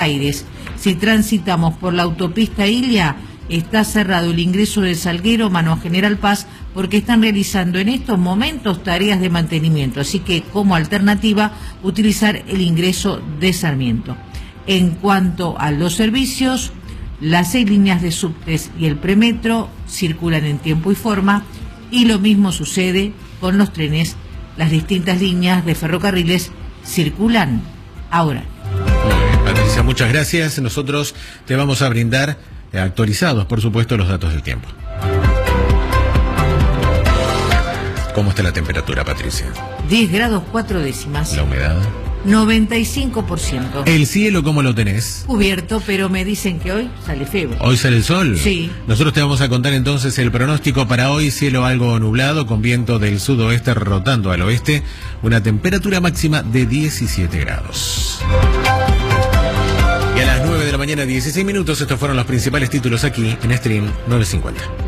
Aires. Si transitamos por la autopista Ilia, está cerrado el ingreso de Salguero, mano General Paz, porque están realizando en estos momentos tareas de mantenimiento. Así que, como alternativa, utilizar el ingreso de Sarmiento. En cuanto a los servicios, las 6 líneas de subtes y el premetro circulan en tiempo y forma, y lo mismo sucede con los trenes. Las distintas líneas de ferrocarriles circulan ahora. Muy bien, Patricia, muchas gracias. Nosotros te vamos a brindar actualizados, por supuesto, los datos del tiempo. ¿Cómo está la temperatura, Patricia? 10 grados 4 décimas. La humedad. 95%. ¿El cielo cómo lo tenés? Cubierto, pero me dicen que hoy sale feo. ¿Hoy sale el sol? Sí. Nosotros te vamos a contar entonces el pronóstico para hoy. Cielo algo nublado, con viento del sudoeste rotando al oeste. Una temperatura máxima de 17 grados. Y a las 9 de la mañana, 16 minutos, estos fueron los principales títulos aquí en Stream 950.